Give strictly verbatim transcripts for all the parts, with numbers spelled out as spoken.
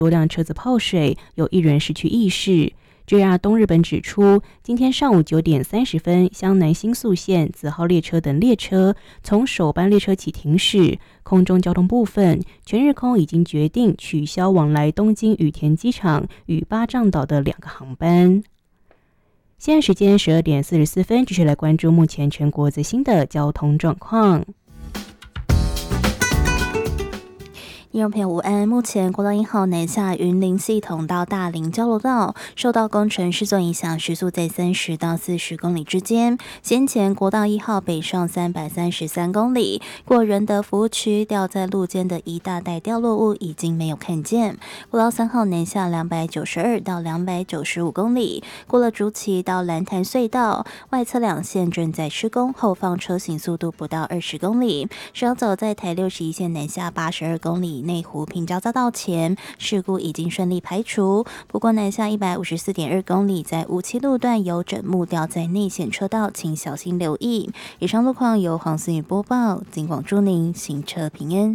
多辆车子泡水，有一人失去意识。J R 东日本指出，今天上午九点三十分，湘南新宿线、子号列车等列车从首班列车起停驶。空中交通部分，全日空已经决定取消往来东京羽田机场与八丈岛的两个航班。现在时间十二点四十四分，继续来关注目前全国最新的交通状况。 听众朋友午安，目前国道一号南下云林系统到大林交流道受到工程施作影响，时速在三十到四十公里之间。先前国道一号北上三百三十三公里，过仁德服务区掉在路肩的一大袋掉落物已经没有看见。国道三号南下两百九十二到两百九十五公里，过了竹崎到蓝潭隧道，外侧两线正在施工，后方车行速度不到二十公里。稍早在台六十一线南下八十二公里。内湖平交匝道前事故已经顺利排除，不过南下 一百五十四点二公里，在五七路段有整木掉在内线车道，请小心留意。以上路况由黄思雨播报，警广祝您行车平安。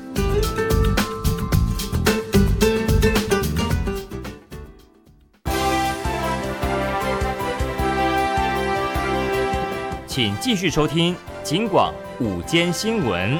请继续收听警广午间新闻。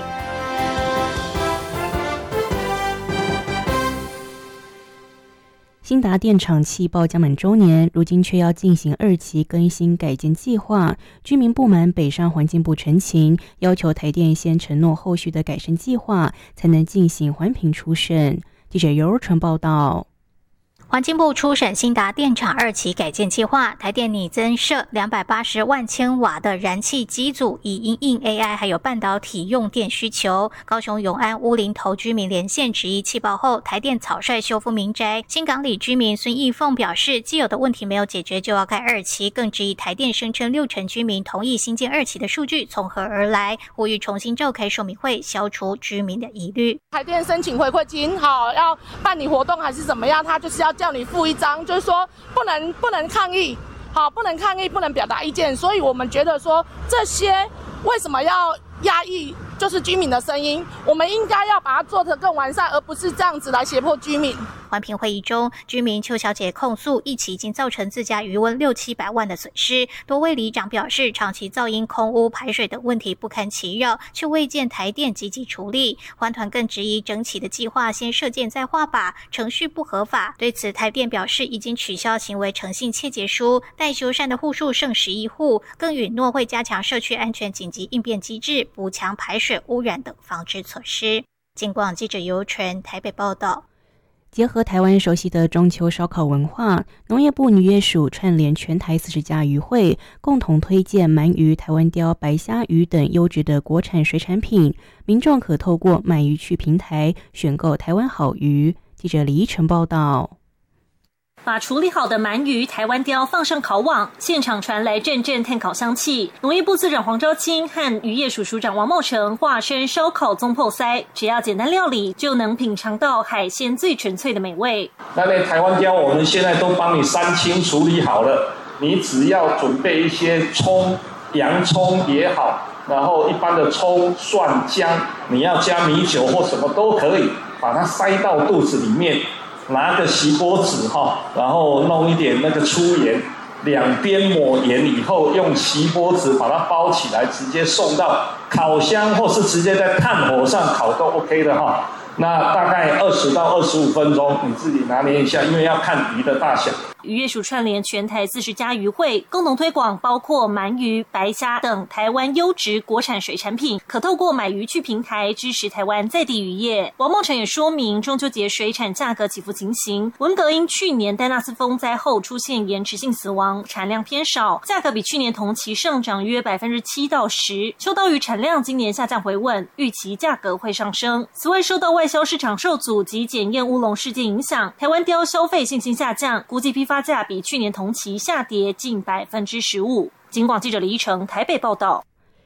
兴达电厂气爆将满周年，如今却要进行二期更新改建计划，居民不满北上环境部陈情，要求台电先承诺后续的改善计划，才能进行环评初审。记者尤纯报道。 环境部初审兴达电厂二期改建计划，台电拟增设两百八十万千瓦的燃气机组，以因应 A I 还有半导体用电需求。高雄永安乌林头居民连线质疑气爆后，台电草率修复民宅。新港里居民孙义凤表示，既有的问题没有解决就要盖二期，更质疑台电声称六成居民同意新建二期的数据从何而来，呼吁重新召开说明会，消除居民的疑虑。 台电申请回馈金，好要办理活动还是怎么样，他就是要叫你附一张，就是说不能不能抗议，好，不能抗议，不能表达意见，所以我们觉得说这些为什么要压抑，就是居民的声音，我们应该要把它做得更完善，而不是这样子来胁迫居民。 环评会议中，居民邱小姐控诉一起已经造成自家余温六七百万的损失。多位里长表示，长期噪音、空污、排水等问题不堪其扰，却未见台电积极处理。环团更质疑整体的计划先射箭再画靶，程序不合法。对此，台电表示已经取消行为诚信切结书，待修缮的户数剩十一户，更允诺会加强社区安全紧急应变机制，补强排水污染等防治措施。警广记者尤纯台北报道。 结合台湾熟悉的中秋烧烤文化，农业部渔业署串联全台四十家渔会，共同推荐鳗鱼、台湾鲷、白虾鱼等优质的国产水产品，民众可透过买鱼去平台选购台湾好鱼。记者李依晨报道。 把处理好的鳗鱼、台湾鲷放上烤网，现场传来阵阵炭烤香气。农业部次长黄昭清和渔业署署长王茂成化身烧烤总破塞，只要简单料理，就能品尝到海鲜最纯粹的美味。 那那台湾鲷我们现在都帮你三清处理好了，你只要准备一些葱、洋葱也好，然后一般的葱、蒜、姜，你要加米酒或什么都可以，把它塞到肚子里面。拿个锡箔纸哈，然后弄一点那个粗盐，两边抹盐以后，用锡箔纸把它包起来，直接送到烤箱或是直接在炭火上烤都 OK 的哈。那大概二十到二十五分钟，你自己拿捏一下，因为要看鱼的大小。 渔业署串联全台四十家渔会，共同推广包括鳗鱼、白虾等台湾优质国产水产品，可透过买鱼去平台支持台湾在地渔业。王茂成也说明，中秋节水产价格起伏情形，文革因去年丹纳斯风灾后出现延迟性死亡，产量偏少，价格比去年同期上涨约百分之七到十。秋刀鱼产量今年下降回稳，预期价格会上升。此外，受到外销市场受阻及检验乌龙事件影响，台湾鲷消费信心下降，估计批发价比去年同期下跌近百分之十五。警广记者李依成台北报道。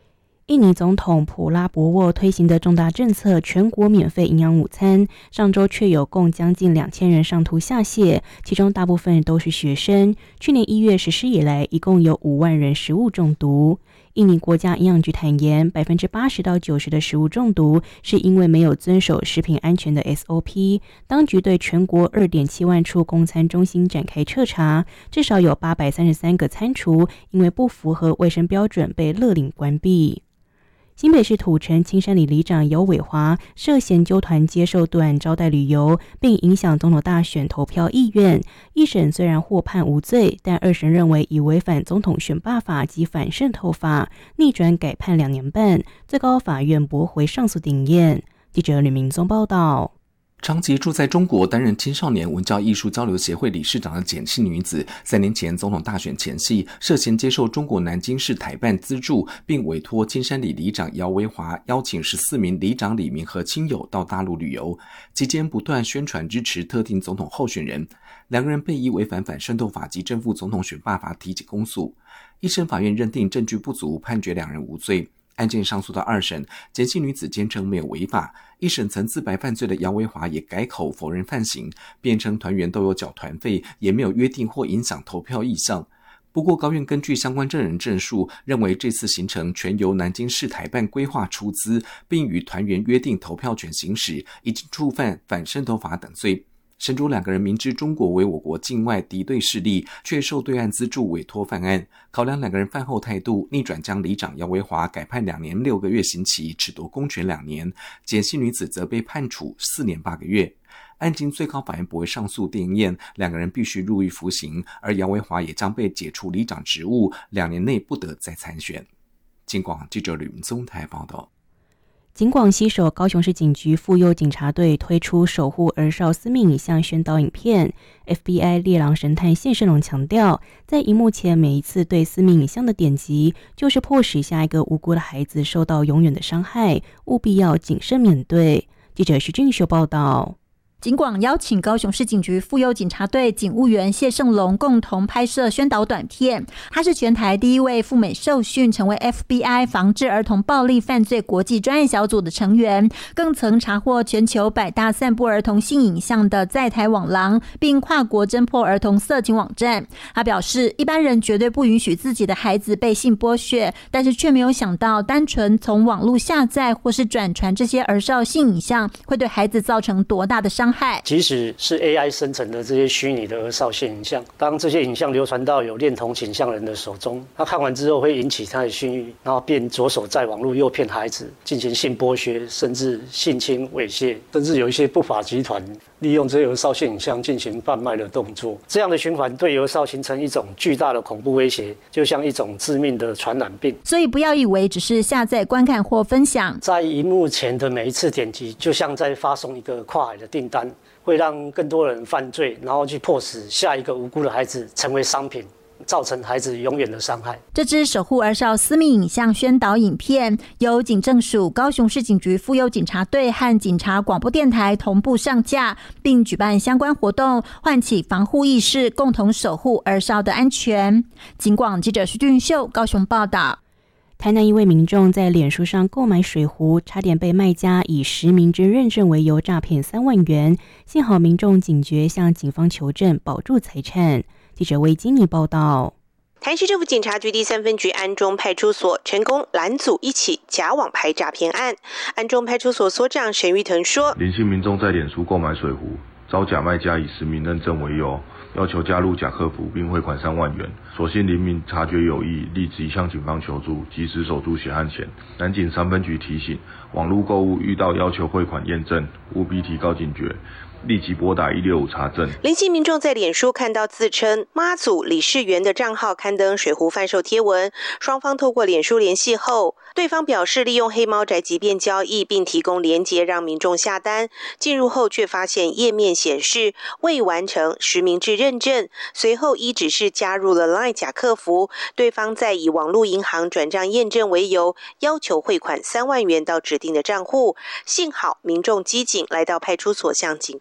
印尼总统普拉博沃推行的重大政策全国免费营养午餐，上周却有共将近两千人上吐下泻，其中大部分都是学生。去年一月实施以来，一共有五万人食物中毒。印尼国家营养局坦言，百分之八十到九十的食物中毒是因为没有遵守食品安全的 S O P。当局对全国二点七万处供餐中心展开彻查，至少有八百三十三个餐厨因为不符合卫生标准被勒令关闭。新北市土城青山里里长姚伟华涉嫌纠团接受对岸招待旅游，并影响总统大选投票意愿。一审虽然获判无罪，但二审认为已违反总统选罢法及反渗透法，逆转改判两年半。最高法院驳回上诉定验。记者吕明宗报道。 长期住在中国担任青少年文教艺术交流协会理事长的简姓女子，三年前总统大选前夕涉嫌接受中国南京市台办资助，并委托青山里里长姚维华邀请十四名里长里民和亲友到大陆旅游，期间不断宣传支持特定总统候选人。两个人被依违反反渗透法及正负总统选罢法提起公诉，一审法院认定证据不足，判决两人无罪。案件上诉到二审，简姓女子坚称没有违法，一审曾自白犯罪的姚维华也改口否认犯行，辩称团员都有缴团费，也没有约定或影响投票意向。不过高院根据相关证人证述，认为这次行程全由南京市台办规划出资，并与团员约定投票权行使，已经触犯反渗透法等罪。审主两个人明知中国为我国境外敌对势力，却受对岸资助委托犯案，考量两个人犯后态度，逆转将里长姚维华改判两年六个月刑期，褫夺公权两年，简姓女子则被判处四年八个月。案经最高法院驳回上诉定验，两个人必须入狱服刑，而姚维华也将被解除里长职务，两年内不得再参选。警广记者吕明宗台报道。 警广携手高雄市警局妇幼警察队推出守护儿少私密影像宣导影片。F B I 猎狼神探谢胜龙强调，在荧幕前每一次对私密影像的点击，就是迫使下一个无辜的孩子受到永远的伤害，务必要谨慎面对。记者徐俊秀报道。 警广邀请高雄市警局妇幼警察队警务员谢胜龙共同拍摄宣导短片。他是全台第一位赴美受训，成为 F B I 防治儿童暴力犯罪国际专案小组的成员，更曾查获全球百大散布儿童性影像的在台网廊，并跨国侦破儿童色情网站。他表示，一般人绝对不允许自己的孩子被性剥削，但是却没有想到，单纯从网络下载或是转传这些儿少性影像，会对孩子造成多大的伤害。 即使是 A I 生成的这些虚拟的儿少性影像，当这些影像流传到有恋童倾向人的手中，他看完之后会引起他的性欲，然后便着手在网络诱骗孩子进行性剥削，甚至性侵猥亵，甚至有一些不法集团利用这些儿少性影像进行贩卖的动作。这样的循环对儿少形成一种巨大的恐怖威胁，就像一种致命的传染病。 所以不要以为只是下载观看或分享， 在荧幕前的每一次点击，就像在发送一个跨海的订单，会让更多人犯罪，然后去迫使下一个无辜的孩子成为商品，造成孩子永远的伤害。 这支守护儿少私密影像宣导影片由警政署、高雄市警局妇幼警察队和警察广播电台同步上架，并举办相关活动，唤起防护意识，共同守护儿少的安全。警广记者徐俊秀高雄报道。 台南一位民众在脸书上购买水壶，差点被卖家以实名制认证为由诈骗三万元，幸好民众警觉，向警方求证，保住财产。记者魏金妮报道。 台市政府警察局第三分局安中派出所成功拦阻一起假网拍诈骗案。安中派出所所长沈玉腾说， 林姓民众在脸书购买水壶，遭假卖家以实名认证为由，要求加入假客服并汇款三万元。所幸林民察觉有异，立即向警方求助，及时守住血案前。南警三分局提醒，网络购物遇到要求汇款验证，务必提高警觉，立即拨打一六五查证。 林姓民众在脸书看到自称妈祖理事员的账号刊登水壶贩售贴文，双方透过脸书联系后，对方表示利用黑猫宅急便交易，并提供连结让民众下单。进入后却发现页面显示未完成实名制认证，随后依指示加入了 LINE 假客服，对方再以网络银行转账验证为由，要求汇款三万元到指定的账户。幸好民众机警来到派出所向警方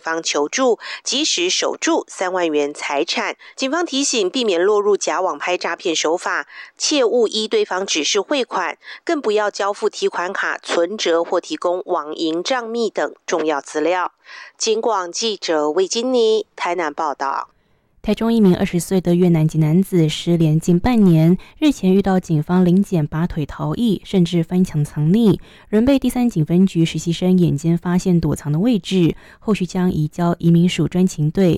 方求助，及时守住三万元财产。警方提醒，避免落入假网拍诈骗手法，切勿依对方指示汇款，更不要交付提款卡、存折或提供网银账密等重要资料。警广记者魏金妮台南报道。 台中一名二十岁的越南籍男子失联近半年，日前遇到警方临检拔腿逃逸，甚至翻墙藏匿，仍被第三警分局实习生眼尖发现躲藏的位置，后续将移交移民署专勤队